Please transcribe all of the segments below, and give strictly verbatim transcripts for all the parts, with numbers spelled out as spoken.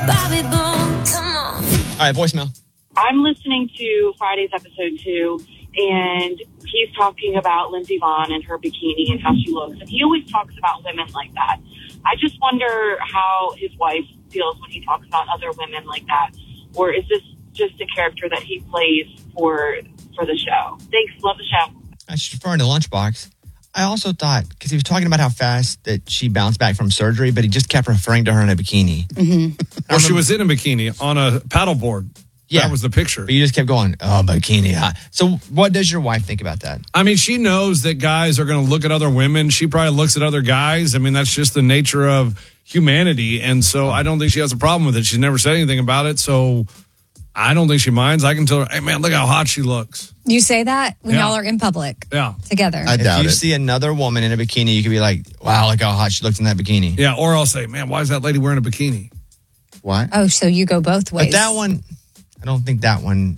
Bobby Bones, come on. All right, voicemail. I'm listening to Friday's episode two, and he's talking about Lindsey Vonn and her bikini and how she looks. And he always talks about women like that. I just wonder how his wife feels when he talks about other women like that. Or is this just a character that he plays for for the show? Thanks. Love the show. I was referring to Lunchbox. I also thought, because he was talking about how fast that she bounced back from surgery, but he just kept referring to her in a bikini. Mm-hmm. Or she was in a bikini on a paddleboard. Yeah. That was the picture. But you just kept going, oh, bikini. Hot. So what does your wife think about that? I mean, she knows that guys are going to look at other women. She probably looks at other guys. I mean, that's just the nature of humanity. And so I don't think she has a problem with it. She's never said anything about it. So I don't think she minds. I can tell her, hey, man, look how hot she looks. You say that when Yeah. y'all are in public Yeah. together. I doubt if you it. see another woman in a bikini, you could be like, wow, look how hot she looks in that bikini. Yeah. Or I'll say, man, why is that lady wearing a bikini? Why? Oh, so you go both ways. But that one, I don't think that one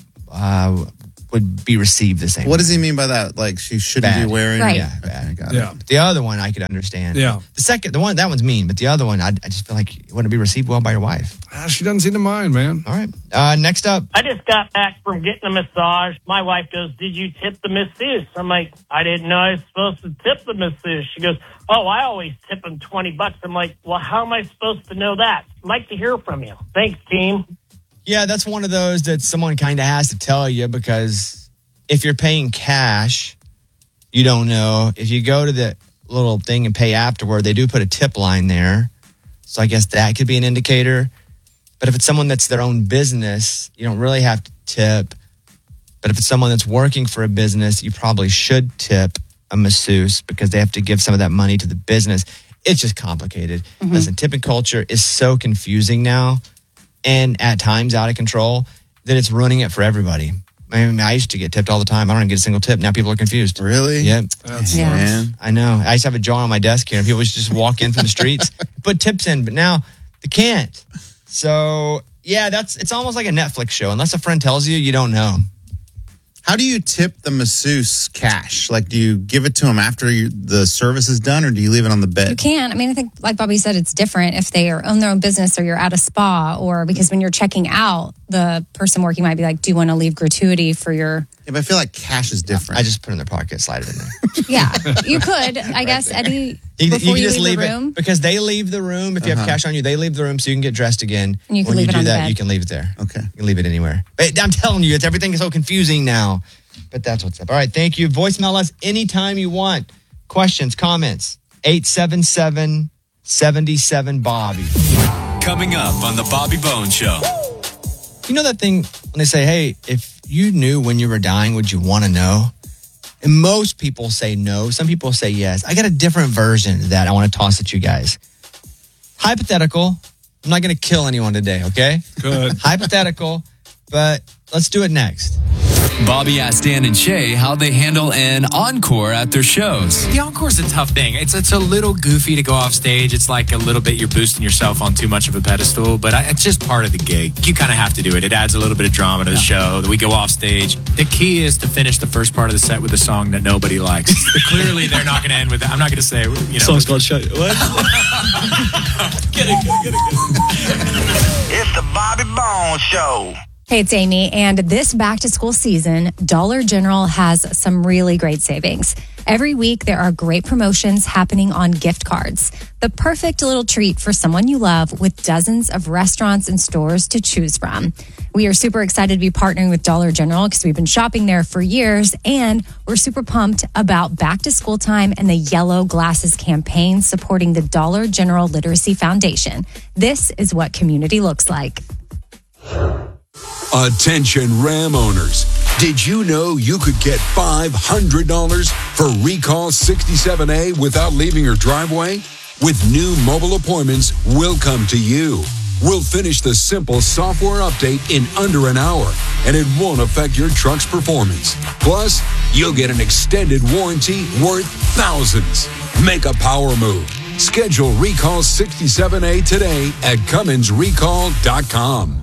uh, would be received the same What way. does he mean by that? Like she shouldn't Bad. be wearing? Right. Yeah, Okay, bad. got Yeah. it. The other one I could understand. Yeah. The second, the one, that one's mean, but the other one, I, I just feel like it wouldn't be received well by your wife. Ah, she doesn't seem to mind, man. All right. Uh, next up. I just got back from getting a massage. My wife goes, did you tip the masseuse? I'm like, I didn't know I was supposed to tip the masseuse. She goes, oh, I always tip him twenty bucks. I'm like, well, how am I supposed to know that? I'd like to hear from you. Thanks, team. Yeah, that's one of those that someone kind of has to tell you, because if you're paying cash, you don't know. If you go to the little thing and pay afterward, they do put a tip line there. So I guess that could be an indicator. But if it's someone that's their own business, you don't really have to tip. But if it's someone that's working for a business, you probably should tip a masseuse because they have to give some of that money to the business. It's just complicated. Mm-hmm. Listen, tipping culture is so confusing now and at times out of control that it's ruining it for everybody. I mean, I used to get tipped all the time. I don't even get a single tip. Now people are confused. Really? Yeah. That's Yeah. Man. I know. I used to have a jar on my desk here and people would just walk in from the streets, put tips in, but now they can't. So, yeah, that's it's almost like a Netflix show. Unless a friend tells you, you don't know. How do you tip the masseuse cash? Like, do you give it to him after you, the service is done, or do you leave it on the bed? You can. I mean, I think, like Bobby said, it's different if they are own their own business or you're at a spa, or because when you're checking out, the person working might be like, do you want to leave gratuity for your... Yeah, but I feel like cash is different. I just put it in their pocket, slide it in there. Yeah, you could, I guess, Eddie, You, before you you, can just leave, leave the room. it because they leave the room. If you have Uh-huh. cash on you, they leave the room so you can get dressed again. And you can when leave you it do on the that, bed. you can leave it there. Okay. You can leave it anywhere. But I'm telling you, it's everything is so confusing now. But that's what's up. All right, thank you. Voicemail us anytime you want. Questions, comments, eight seven seven, seven seven, Bobby. Coming up on the Bobby Bones Show. You know that thing when they say, hey, if you knew when you were dying, would you want to know? And most people say no. Some people say yes. I got a different version of that I want to toss at you guys. Hypothetical. I'm not going to kill anyone today, okay? Good. Hypothetical, but let's do it next. Bobby asked Dan and Shay how they handle an encore at their shows. The encore's a tough thing. It's it's a little goofy to go off stage. It's like a little bit you're boosting yourself on too much of a pedestal, but I, it's just part of the gig. You kind of have to do it. It adds a little bit of drama to the show. We go off stage. The key is to finish the first part of the set with a song that nobody likes. But clearly, they're not going to end with that. I'm not going to say, you know. Song's called Shut. What? Get it, get it, get it. It's the Bobby Bones Show. Hey, it's Amy, and this back-to-school season, Dollar General has some really great savings. Every week, there are great promotions happening on gift cards. The perfect little treat for someone you love with dozens of restaurants and stores to choose from. We are super excited to be partnering with Dollar General because we've been shopping there for years, and we're super pumped about back-to-school time and the Yellow Glasses campaign supporting the Dollar General Literacy Foundation. This is what community looks like. Attention Ram owners. Did you know you could get five hundred dollars for Recall sixty-seven A without leaving your driveway? With new mobile appointments, we'll come to you. We'll finish the simple software update in under an hour, and it won't affect your truck's performance. Plus, you'll get an extended warranty worth thousands. Make a power move. Schedule Recall sixty-seven A today at Cummins Recall dot com.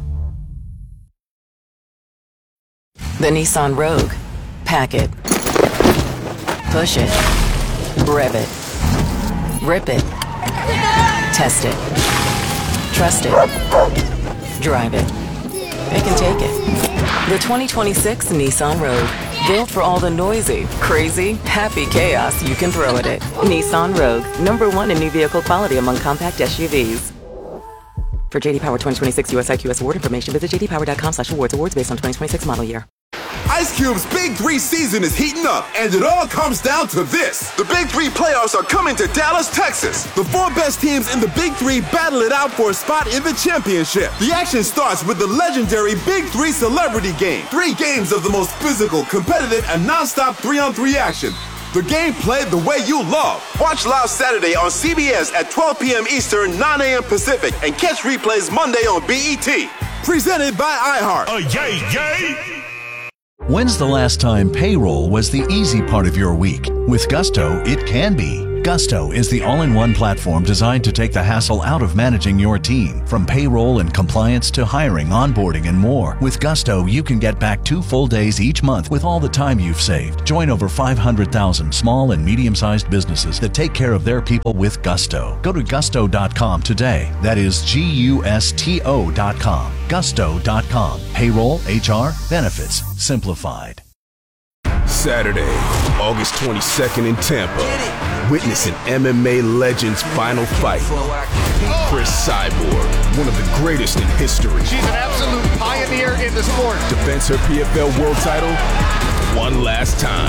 The Nissan Rogue. Pack it. Push it. Rev it. Rip it. Test it. Trust it. Drive it. They can take it. The twenty twenty-six Nissan Rogue. Built for all the noisy, crazy, happy chaos you can throw at it. Nissan Rogue. Number one in new vehicle quality among compact S U Vs. For J D Power twenty twenty-six U S I Q S award information, visit j d power dot com slash awards. Awards based on twenty twenty-six model year. Ice Cube's Big Three season is heating up, and it all comes down to this. The Big Three playoffs are coming to Dallas, Texas. The four best teams in the Big Three battle it out for a spot in the championship. The action starts with the legendary Big Three Celebrity Game. Three games of the most physical, competitive, and non-stop three-on-three action. The game played the way you love. Watch live Saturday on C B S at twelve p.m. Eastern, nine a.m. Pacific, and catch replays Monday on B E T. Presented by iHeart. Oh, yay, yay! When's the last time payroll was the easy part of your week? With Gusto, it can be. Gusto is the all-in-one platform designed to take the hassle out of managing your team. From payroll and compliance to hiring, onboarding, and more. With Gusto, you can get back two full days each month with all the time you've saved. Join over five hundred thousand small and medium-sized businesses that take care of their people with Gusto. Go to gusto dot com today. That is G U S T O dot com. gusto dot com. Payroll, H R, benefits, simplified. Saturday, August twenty-second in Tampa. Witness an M M A legend's final fight. Chris Cyborg, one of the greatest in history. She's an absolute pioneer in the sport. Defends her P F L world title one last time.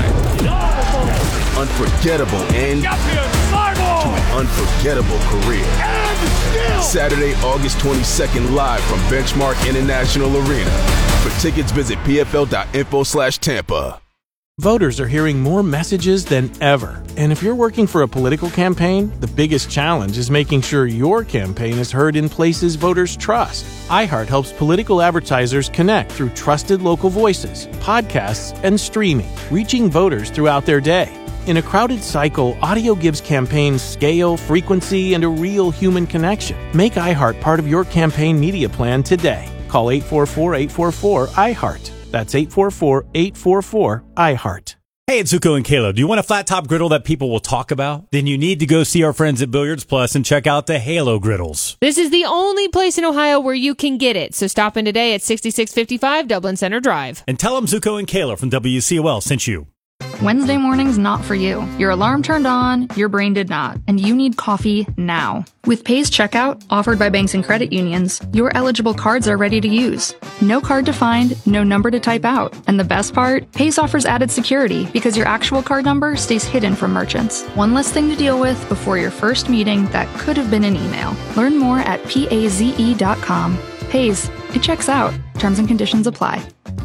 Unforgettable end to an unforgettable career. Saturday, August twenty-second, live from Benchmark International Arena. For tickets, visit p f l dot info slash Tampa. Voters are hearing more messages than ever. And if you're working for a political campaign, the biggest challenge is making sure your campaign is heard in places voters trust. iHeart helps political advertisers connect through trusted local voices, podcasts, and streaming, reaching voters throughout their day. In a crowded cycle, audio gives campaigns scale, frequency, and a real human connection. Make iHeart part of your campaign media plan today. Call eight four four, eight four four, I heart. That's eight four four, eight four four, I heart. Hey, it's Zuko and Kayla. Do you want a flat top griddle that people will talk about? Then you need to go see our friends at Billiards Plus and check out the Halo griddles. This is the only place in Ohio where you can get it. So stop in today at sixty-six fifty-five Dublin Center Drive. And tell them Zuko and Kayla from W C O L sent you. Wednesday morning's not for you. Your alarm turned on, your brain did not, and you need coffee now. With Pace Checkout, offered by banks and credit unions, your eligible cards are ready to use. No card to find, no number to type out. And the best part? Pace offers added security because your actual card number stays hidden from merchants. One less thing to deal with before your first meeting that could have been an email. Learn more at paze dot com. Pace, it checks out. Terms and conditions apply.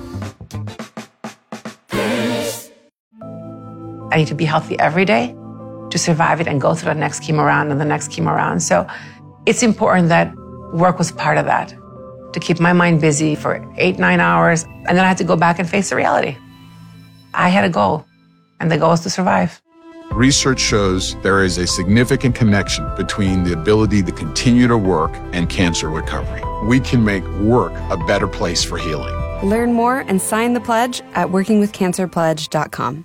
I need to be healthy every day to survive it and go through the next chemo round and the next chemo round. So it's important that work was part of that, to keep my mind busy for eight, nine hours. And then I had to go back and face the reality. I had a goal, and the goal was to survive. Research shows there is a significant connection between the ability to continue to work and cancer recovery. We can make work a better place for healing. Learn more and sign the pledge at working with cancer pledge dot com.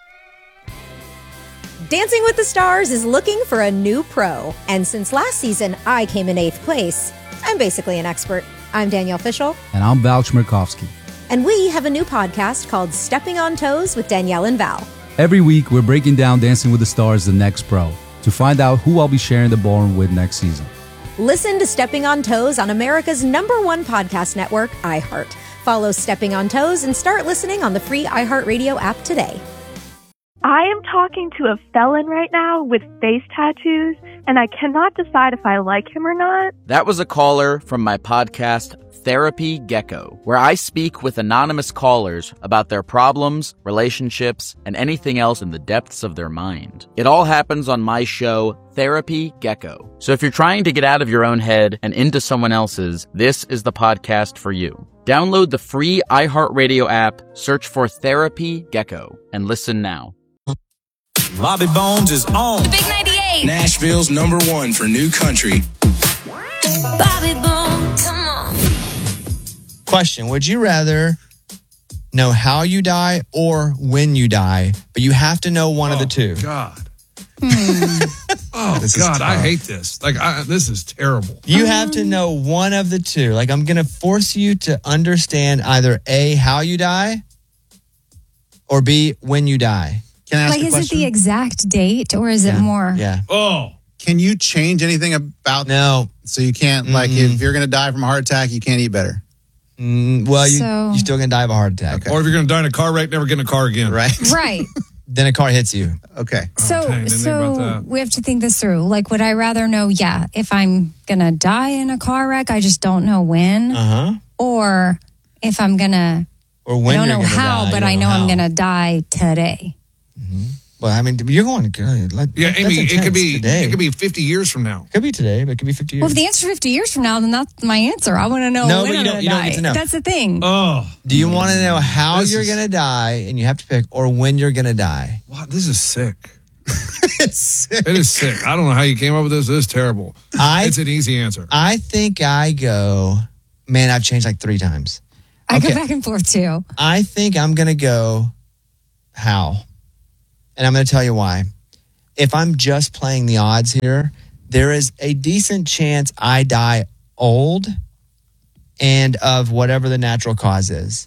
Dancing with the Stars is looking for a new pro. And since last season, I came in eighth place. I'm basically an expert. I'm Danielle Fishel. And I'm Val Chmerkovsky. And we have a new podcast called Stepping on Toes with Danielle and Val. Every week, we're breaking down Dancing with the Stars, the next pro, to find out who I'll be sharing the ballroom with next season. Listen to Stepping on Toes on America's number one podcast network, iHeart. Follow Stepping on Toes and start listening on the free iHeartRadio app today. I am talking to a felon right now with face tattoos, and I cannot decide if I like him or not. That was a caller from my podcast, Therapy Gecko, where I speak with anonymous callers about their problems, relationships, and anything else in the depths of their mind. It all happens on my show, Therapy Gecko. So if you're trying to get out of your own head and into someone else's, this is the podcast for you. Download the free iHeartRadio app, search for Therapy Gecko, and listen now. Bobby Bones is on. Big ninety-eight. Nashville's number one for new country. Bobby Bones, come on. Question: would you rather know how you die or when you die? But you have to know one oh, of the two. God. Hmm. Oh, This is God, I tough. hate this. Like, I, this is terrible. You have to know one of the two. Like, I'm going to force you to understand either A, how you die, or B, when you die. Can I ask Like, a is question? it the exact date or is it more? Yeah. Oh. Can you change anything about No. So you can't, like, if you're going to die from a heart attack, you can't eat better. Mm, well, you, So- you're still going to die of a heart attack. Or if you're going to die in a car wreck, never get in a car again. Right. Right. Then a car hits you. Okay. So, dang, didn't think about so that. we have to think this through. Like, would I rather know, yeah, if I'm going to die in a car wreck, I just don't know when, Uh-huh. or if I'm going to, Or when I don't you're know gonna how, die, but you I don't know I'm how. going to die today. Well, I mean, you're going good. Like, Yeah, that's Amy, it could intense be today. it could be fifty years from now. Could be today, but it could be fifty years. Well, if the answer's fifty years from now, then that's my answer. I want to know No, when but you I'm don't- going to you don't die. get to know. That's the thing. Oh, Do you want to know how This you're is- going to die, and you have to pick, or when you're going to die? wow, this is sick. It's sick. It is sick. I don't know how you came up with this. This is terrible. I it's an easy answer. I think I go, man, I've changed like three times. I Okay. go back and forth too. I think I'm going to go how. And I'm going to tell you why. If I'm just playing the odds here, there is a decent chance I die old and of whatever the natural cause is.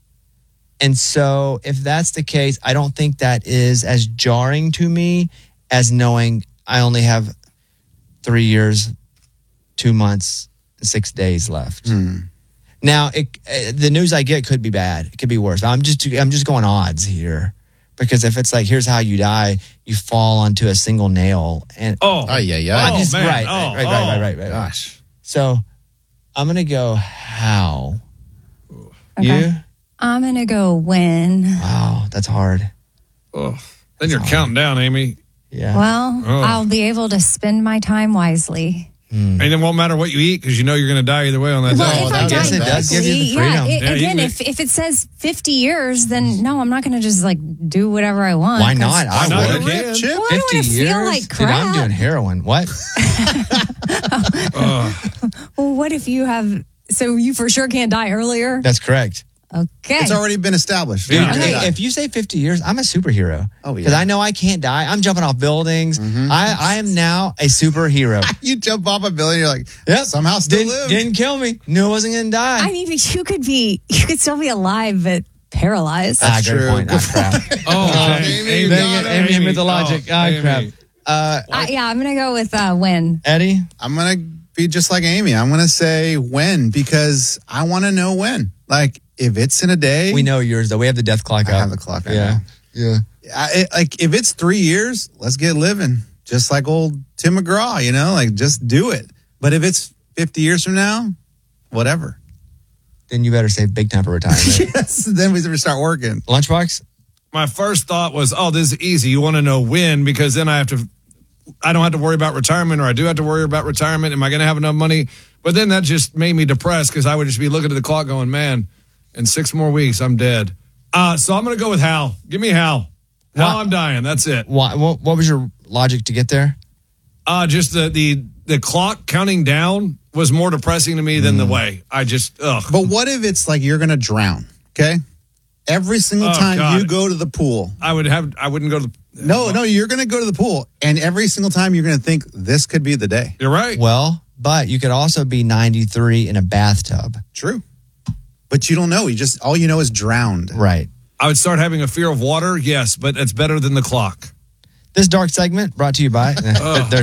And so if that's the case, I don't think that is as jarring to me as knowing I only have three years, two months, and six days left. Now, it, uh, the news I get could be bad. It could be worse. I'm just I'm just going odds here. Because if it's like, here's how you die, you fall onto a single nail. And Oh, Oh, yeah, yeah. I Oh, just, man. right, Oh, right, right, oh. right, right, right, right. Gosh. So I'm going to go how. Okay. You? I'm going to go when. Wow, that's hard. Oh. Then you're counting down, Amy. Yeah. Well, Oh. I'll be able to spend my time wisely. And it won't matter what you eat because you know you're going to die either way on that Well, day. if that I would die be bad. Does give you the quickly, yeah, freedom. it- Yeah, you again, can- if, if it says fifty years, then no, I'm not going to just like do whatever I want. Why 'cause- not? I not? would. You can. Chip. Well, I don't fifty want to years? feel like Dude, crap. I'm doing heroin. What? Well, what if you have, so you for sure can't die earlier? That's correct. Okay. It's already been established. Yeah. You're gonna Hey, die. if you say fifty years, I'm a superhero. Oh, yeah. Because I know I can't die. I'm jumping off buildings. I, I am now a superhero. you jump off a building, you're like, Yep. somehow still didn't, live. didn't kill me. Knew I wasn't going to die. I mean, but you could be, you could still be alive, but paralyzed. ah, good true. point. Ah, crap. Oh, dang. Amy, Amy, dang it. Amy hit me with the logic. Oh, Ah, Amy. crap. Uh, Uh, yeah, I'm going to go with uh, when. Eddie? I'm going to be just like Amy. I'm going to say when because I want to know when. Like, if it's in a day. We know yours, though. We have the death clock I up. have the clock. I Yeah. know. Yeah. I, it, like, if it's three years, let's get living. Just like old Tim McGraw, you know? Like, just do it. But if it's fifty years from now, whatever. Then you better save big time for retirement. Yes. Then we start working. Lunchbox? My first thought was, oh, this is easy. You want to know when because then I have to, I don't have to worry about retirement or I do have to worry about retirement. Am I going to have enough money? But then that just made me depressed because I would just be looking at the clock going, man, in six more weeks, I'm dead. Uh, so I'm going to go with Hal. Give me Hal. Hal, I'm dying. That's it. Why, what, what was your logic to get there? Uh, just the, the, the clock counting down was more depressing to me than the way. I just, ugh. But what if it's like you're going to drown? Okay. Every single Oh, time God. you go to the pool. I would have, I wouldn't go to the, No, no, you're going to go to the pool. And every single time you're going to think this could be the day. You're right. Well, but you could also be ninety-three in a bathtub. True. But you don't know. You just, all you know is drowned. Right. I would start having a fear of water. Yes, but it's better than the clock. This dark segment brought to you by. There's